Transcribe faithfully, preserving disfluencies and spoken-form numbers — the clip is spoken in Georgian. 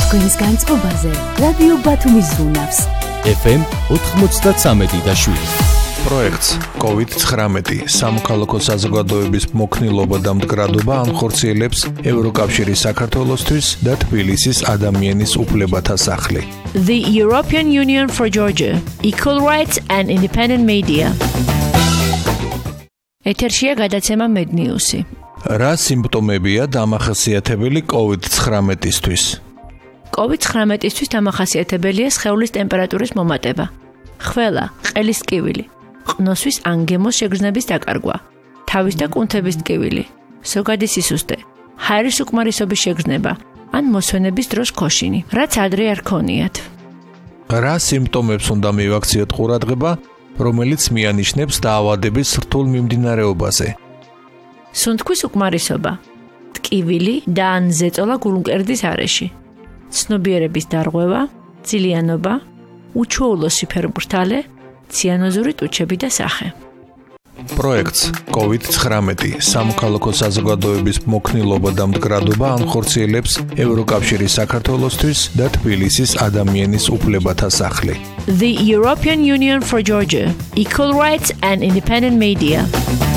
თქვენს განწყობაზე რადიო ბათუმის ზუნავს ეფ ემ ოთხმოცდათსამი და შვიდი. პროექტს კოვიდ ცხრამეტი სამოქალაქო საზოგადოების მოქნილობა და მდგრადობა ანხორციელებს ევროკავშირის საქართველოსთვის და თბილისის ადამიანის უფლებათა სახლი. The European Union for Georgia, Equal Rights and Independent Media. ეთერშია გადაცემა მედნიუსი. რა სიმპტომებია დამახასიათებელი კოვიდ ცხრამეტისთვის? კოვიდ ცხრამეტისთვის დამახასიათებელია სხეულის ტემპერატურის მომატება, ხველა, ყელის ტკივილი, ყნოსვის ან გემოს შეგრძნების დაკარგვა, თავის და კუნთების ტკივილი, ზოგადი სისუსტე, ჰაერის უკმარისობის შეგრძნება ან მოსვენების დროს ქოშინი, რაც ადრე არ ქონიათ. რა სიმპტომებს უნდა მივაქციოთ ყურადღება, რომელიც მიანიშნებს დაავადების რთულ მიმდინარეობაზე? სუნთქვის უკმარისობა, ტკივილი და ან ზეწოლა გულმკერდის არეში, ცნობიერების დარღვევა, ძილიანობა, უჩვეულო ფერმბრთალე, ციანოზური ტუჩები და სახე. პროექტს კოვიდ ცხრამეტი სამოქალაქო საზოგადოების მოქნილობა და მდგრადობა ანხორციელებს ევროკავშირის საქართველოსთვის და თბილისის ადამიანის უფლებათა სახლი. The European Union for Georgia, Equal Rights and Independent Media.